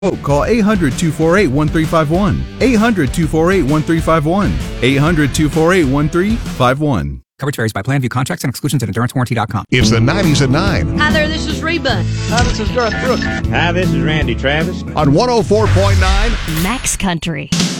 Call 800-248-1351. 800-248-1351. 800-248-1351. Coverage varies by plan. View contracts and exclusions at EnduranceWarranty.com. It's the 90s at 9 Hi there, this is Reba. Hi, this is Garth Brooks. Hi, this is Randy Travis. on 104.9 Max Country.